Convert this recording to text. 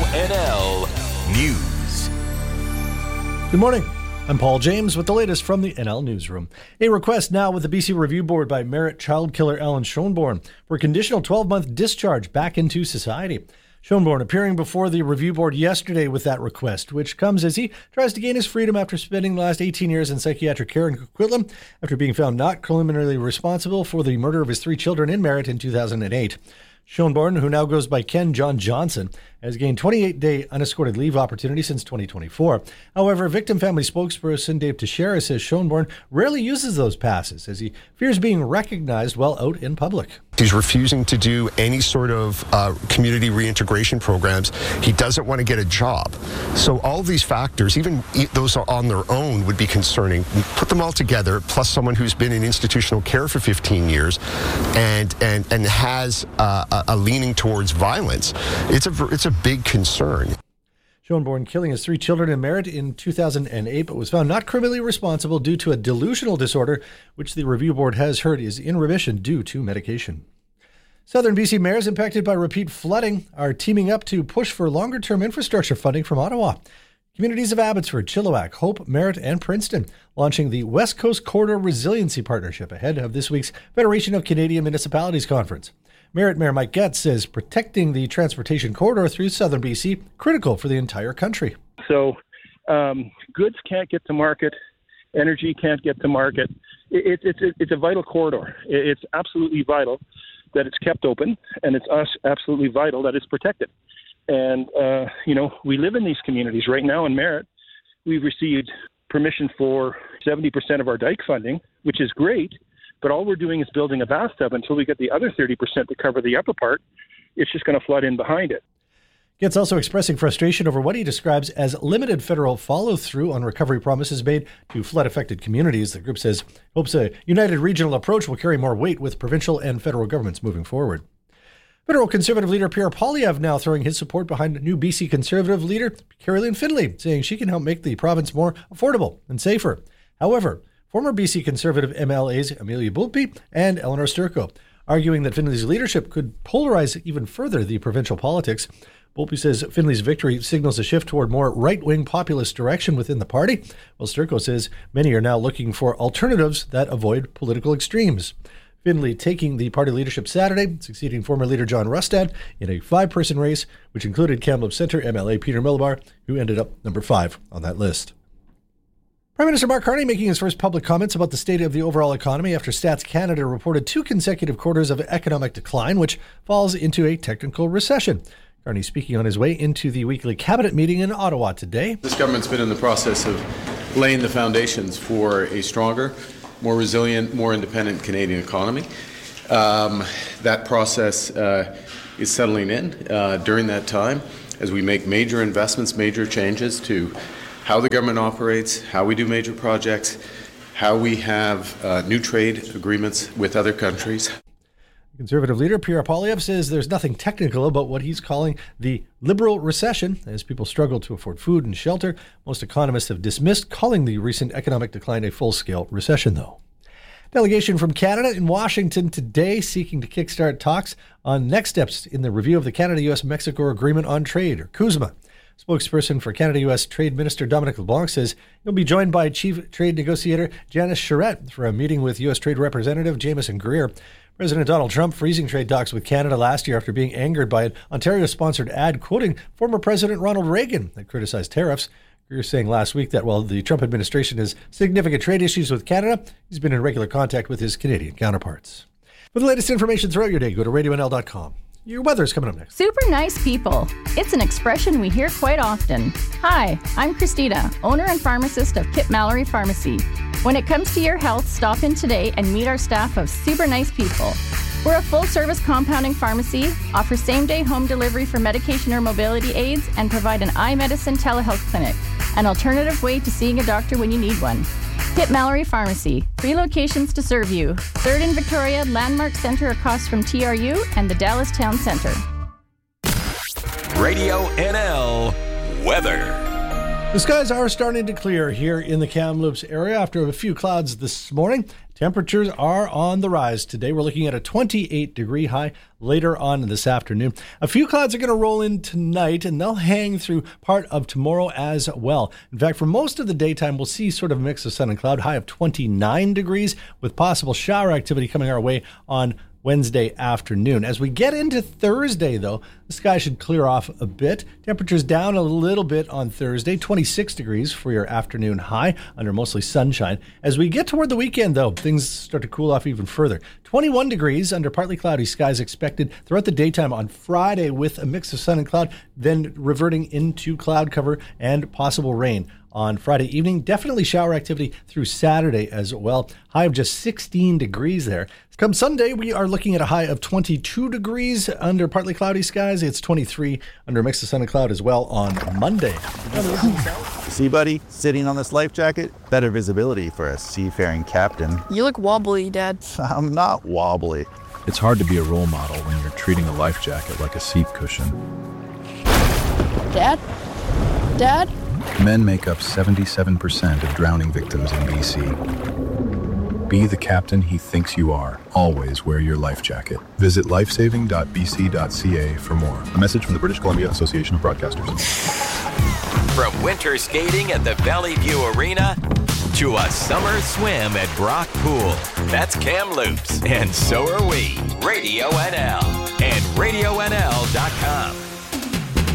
NL News. Good morning. I'm Paul James with the latest from the NL Newsroom. A request now with the BC Review Board by Merritt child killer Alan Schoenborn for a conditional 12-month discharge back into society. Schoenborn appearing before the Review Board yesterday with that request, which comes as he tries to gain his freedom after spending the last 18 years in psychiatric care in Coquitlam after being found not criminally responsible for the murder of his 3 children in Merritt in 2008. Schoenborn, who now goes by Ken John Johnson, has gained 28-day unescorted leave opportunity since 2024. However, victim family spokesperson Dave Teixeira says Schoenborn rarely uses those passes as he fears being recognized while out in public. He's refusing to do any sort of community reintegration programs. He doesn't want to get a job. So all these factors, even those on their own, would be concerning. Put them all together, plus someone who's been in institutional care for 15 years and has a leaning towards violence. It's a big concern. Schoenborn killing his 3 children in Merritt in 2008, but was found not criminally responsible due to a delusional disorder, which the Review Board has heard is in remission due to medication. Southern BC mayors impacted by repeat flooding are teaming up to push for longer-term infrastructure funding from Ottawa. Communities of Abbotsford, Chilliwack, Hope, Merritt, and Princeton launching the West Coast Corridor Resiliency Partnership ahead of this week's Federation of Canadian Municipalities Conference. Merritt Mayor Mike Getz says protecting the transportation corridor through southern BC critical for the entire country. So goods can't get to market, energy can't get to market. It's a vital corridor. It's absolutely vital that it's kept open, and it's absolutely vital that it's protected. And, we live in these communities right now in Merritt. We've received permission for 70% of our dike funding, which is great. But all we're doing is building a bathtub until we get the other 30% to cover the upper part. It's just going to flood in behind it. Getz also expressing frustration over what he describes as limited federal follow-through on recovery promises made to flood-affected communities. The group says hopes a united regional approach will carry more weight with provincial and federal governments moving forward. Federal Conservative leader Pierre Poilievre now throwing his support behind new BC Conservative leader Carolyn Findlay, saying she can help make the province more affordable and safer. However, former BC Conservative MLAs Amelia Boultby and Eleanor Sturckow arguing that Findlay's leadership could polarize even further the provincial politics. Boultby says Findlay's victory signals a shift toward more right-wing populist direction within the party, while Sturckow says many are now looking for alternatives that avoid political extremes. Findlay taking the party leadership Saturday, succeeding former leader John Rustad in a 5-person race, which included Kamloops Centre MLA Peter Millibar, who ended up number 5 on that list. Prime Minister Mark Carney making his first public comments about the state of the overall economy after Stats Canada reported 2 consecutive quarters of economic decline, which falls into a technical recession. Carney speaking on his way into the weekly cabinet meeting in Ottawa today. This government's been in the process of laying the foundations for a stronger, more resilient, more independent Canadian economy. That process is settling in during that time as we make major investments, major changes to how the government operates, how we do major projects, how we have new trade agreements with other countries. Conservative leader Pierre Poilievre says there's nothing technical about what he's calling the liberal recession as people struggle to afford food and shelter. Most economists have dismissed calling the recent economic decline a full-scale recession, though. Delegation from Canada in Washington today seeking to kickstart talks on next steps in the review of the Canada-U.S.-Mexico Agreement on Trade, or CUSMA. Spokesperson for Canada-U.S. Trade Minister Dominic LeBlanc says he'll be joined by Chief Trade Negotiator Janice Charette for a meeting with U.S. Trade Representative Jameson Greer. President Donald Trump freezing trade talks with Canada last year after being angered by an Ontario-sponsored ad quoting former President Ronald Reagan that criticized tariffs. Greer saying last week that while the Trump administration has significant trade issues with Canada, he's been in regular contact with his Canadian counterparts. For the latest information throughout your day, go to radionl.com. Your weather's coming up next. Super nice people. It's an expression we hear quite often. Hi, I'm Christina, owner and pharmacist of Kip Mallory Pharmacy. When it comes to your health, stop in today and meet our staff of super nice people. We're a full-service compounding pharmacy, offer same-day home delivery for medication or mobility aids, and provide an eye medicine telehealth clinic, an alternative way to seeing a doctor when you need one. Kip Mallory Pharmacy, 3 locations to serve you. 3rd in Victoria, Landmark Centre across from TRU, and the Dallas Town Centre. Radio NL Weather. The skies are starting to clear here in the Kamloops area after a few clouds this morning. Temperatures are on the rise. Today we're looking at a 28-degree high later on this afternoon. A few clouds are going to roll in tonight, and they'll hang through part of tomorrow as well. In fact, for most of the daytime, we'll see sort of a mix of sun and cloud, high of 29 degrees, with possible shower activity coming our way on Wednesday afternoon. As we get into Thursday, though, the sky should clear off a bit. Temperatures down a little bit on Thursday, 26 degrees for your afternoon high under mostly sunshine. As we get toward the weekend, though, things start to cool off even further. 21 degrees under partly cloudy skies expected throughout the daytime on Friday with a mix of sun and cloud, then reverting into cloud cover and possible rain on Friday evening. Definitely shower activity through Saturday as well. High of just 16 degrees there. Come Sunday, we are looking at a high of 22 degrees under partly cloudy skies. It's 23 under a mix of sun and cloud as well on Monday. See, buddy, sitting on this life jacket, better visibility for a seafaring captain. You look wobbly, Dad. I'm not wobbly. It's hard to be a role model when you're treating a life jacket like a seat cushion. Dad? Dad? Men make up 77% of drowning victims in BC. Be the captain he thinks you are. Always wear your life jacket. Visit lifesaving.bc.ca for more. A message from the British Columbia Association of Broadcasters. From winter skating at the Valley View Arena to a summer swim at Brock Pool. That's Kamloops, and so are we. Radio NL and RadioNL.com.